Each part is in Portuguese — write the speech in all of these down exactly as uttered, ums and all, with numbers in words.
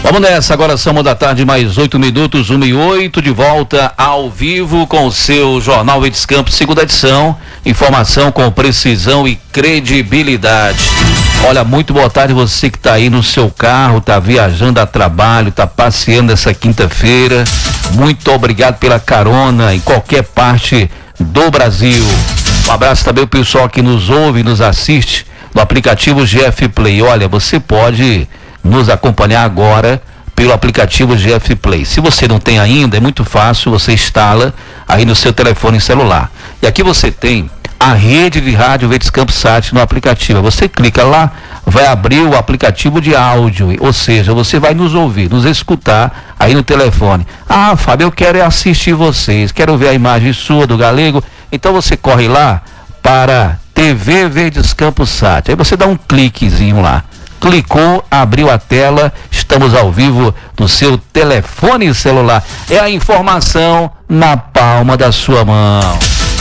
Vamos nessa, agora são uma da tarde, mais oito minutos, uma e oito, de volta ao vivo com o seu Jornal Verdes Campos, segunda edição, informação com precisão e credibilidade. Olha, muito boa tarde você que está aí no seu carro, está viajando a trabalho, está passeando essa quinta-feira, muito obrigado pela carona em qualquer parte do Brasil. Um abraço também ao pessoal que nos ouve e nos assiste no aplicativo G F Play. Olha, você pode nos acompanhar agora pelo aplicativo G F Play. Se você não tem ainda, é muito fácil, você instala aí no seu telefone celular. E aqui você tem a rede de rádio Verdes Campos Sat no aplicativo. Você clica lá, vai abrir o aplicativo de áudio, ou seja, você vai nos ouvir, nos escutar aí no telefone. Ah, Fábio, eu quero assistir vocês, quero ver a imagem sua do Galego. Então você corre lá para T V Verdes Campos Sat. Aí você dá um cliquezinho lá. Clicou, abriu a tela, estamos ao vivo no seu telefone celular. É a informação na palma da sua mão.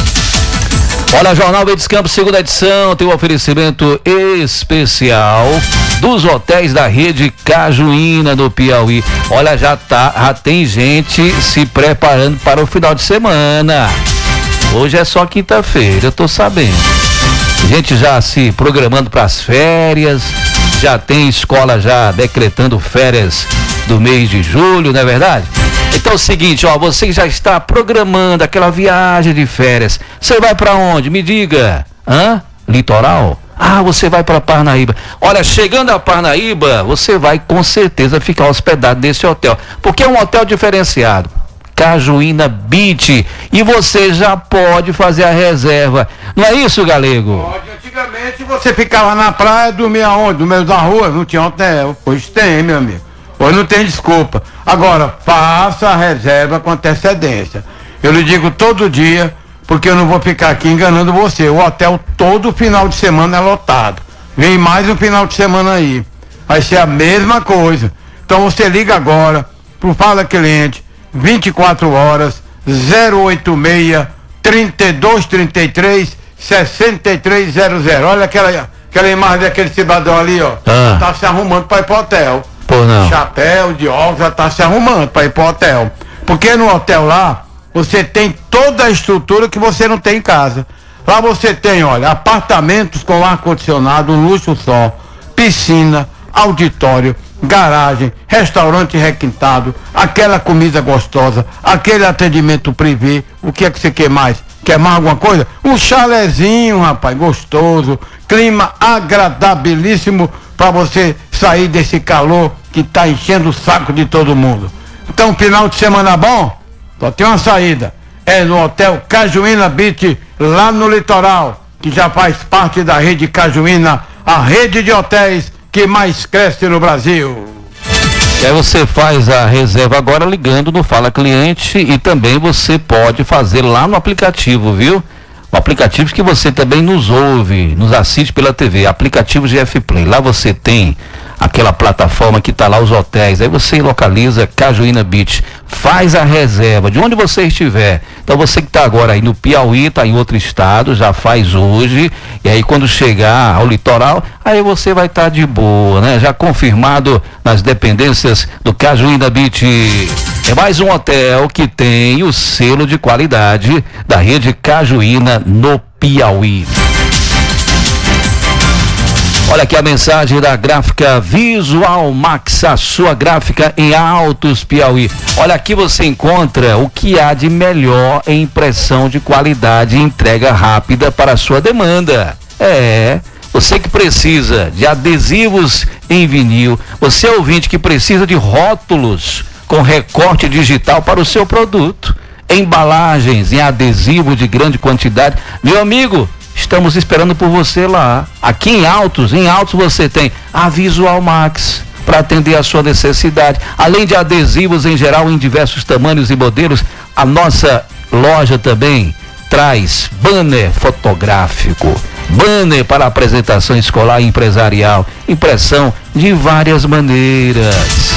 Olha, Jornal Verdes Campos, segunda edição, tem um oferecimento especial dos hotéis da rede Cajuína do Piauí. Olha, já tá, já tem gente se preparando para o final de semana. Hoje é só quinta-feira, eu tô sabendo. Gente já se programando para as férias, já tem escola já decretando férias do mês de julho, não é verdade? Então é o seguinte, ó, você já está programando aquela viagem de férias. Você vai para onde? Me diga. Hã? Litoral? Ah, você vai para Parnaíba. Olha, chegando a Parnaíba, você vai com certeza ficar hospedado nesse hotel, porque é um hotel diferenciado. Cajuína Beach, e você já pode fazer a reserva. Não é isso, Galego? Pode. Antigamente você ficava na praia, dormia onde? No meio da rua, não tinha hotel. Hoje tem, meu amigo. Hoje não tem desculpa. Agora, faça a reserva com antecedência. Eu lhe digo todo dia, porque eu não vou ficar aqui enganando você. O hotel todo final de semana é lotado. Vem mais um final de semana aí. Vai ser a mesma coisa. Então você liga agora pro Fala Cliente, vinte e quatro horas, zero oito seis, trinta e dois, trinta e três, sessenta e três zero zero. Olha aquela, aquela imagem daquele cidadão ali, ó. Ah. Tá se arrumando para ir pro hotel. Pô, não. Chapéu de óculos, já tá se arrumando para ir pro hotel. Porque no hotel lá, você tem toda a estrutura que você não tem em casa. Lá você tem, olha, apartamentos com ar-condicionado, um luxo só, piscina, auditório, garagem, restaurante requintado, aquela comida gostosa, aquele atendimento privê. O que é que você quer mais? Quer mais alguma coisa? Um chalezinho, rapaz, gostoso, clima agradabilíssimo para você sair desse calor que tá enchendo o saco de todo mundo. Então, final de semana bom? Só tem uma saída. É no Hotel Cajuína Beach, lá no litoral, que já faz parte da rede Cajuína, a rede de hotéis que mais cresce no Brasil. E aí você faz a reserva agora ligando no Fala Cliente, e também você pode fazer lá no aplicativo, viu? O aplicativo que você também nos ouve, nos assiste pela T V, aplicativo G F Play. Lá você tem aquela plataforma que está lá os hotéis, aí você localiza Cajuína Beach, faz a reserva de onde você estiver. Então você que está agora aí no Piauí, está em outro estado, já faz hoje, e aí quando chegar ao litoral, aí você vai estar tá de boa, né? Já confirmado nas dependências do Cajuína Beach. É mais um hotel que tem o selo de qualidade da rede Cajuína no Piauí. Olha aqui a mensagem da gráfica Visual Max, a sua gráfica em Altos Piauí. Olha, aqui você encontra o que há de melhor em impressão de qualidade e entrega rápida para a sua demanda. É, você que precisa de adesivos em vinil, você ouvinte que precisa de rótulos com recorte digital para o seu produto, embalagens em adesivo de grande quantidade, meu amigo, estamos esperando por você lá. Aqui em Altos, em Altos você tem a Visual Max para atender a sua necessidade. Além de adesivos em geral em diversos tamanhos e modelos, a nossa loja também traz banner fotográfico, banner para apresentação escolar e empresarial, impressão de várias maneiras.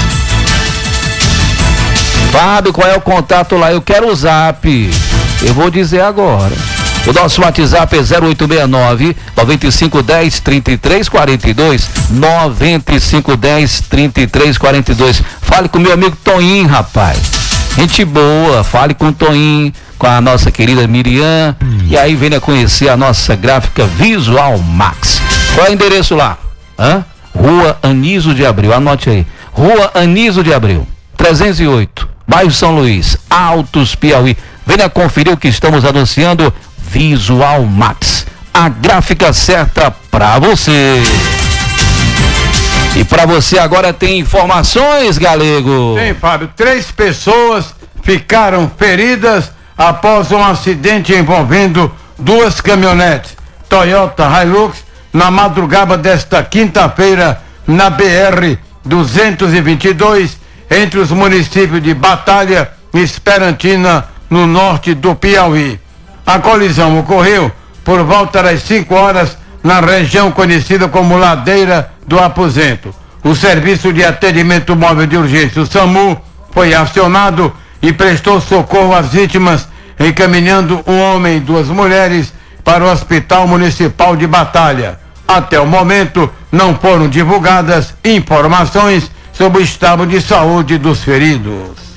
Fábio, qual é o contato lá? Eu quero o zap. Eu vou dizer agora. O nosso WhatsApp é zero oito seis nove, nove cinco um zero, três três quatro dois, nove cinco um zero, três três quatro dois. Fale com meu amigo Toninho, rapaz. Gente boa, fale com o Toninho, com a nossa querida Miriam, e aí venha conhecer a nossa gráfica Visual Max. Qual é o endereço lá? Hã? Rua Anísio de Abreu, anote aí. Rua Anísio de Abreu, trezentos e oito, bairro São Luís, Altos, Piauí. Venha conferir o que estamos anunciando. Visual Max, a gráfica certa para você. E para você agora tem informações, Galego. Tem, Fábio. Três pessoas ficaram feridas após um acidente envolvendo duas caminhonetes Toyota Hilux na madrugada desta quinta-feira na B R duzentos e vinte e dois, entre os municípios de Batalha e Esperantina, no norte do Piauí. A colisão ocorreu por volta das cinco horas na região conhecida como Ladeira do Aposento. O Serviço de Atendimento Móvel de Urgência, o SAMU, foi acionado e prestou socorro às vítimas, encaminhando um homem e duas mulheres para o Hospital Municipal de Batalha. Até o momento, não foram divulgadas informações sobre o estado de saúde dos feridos.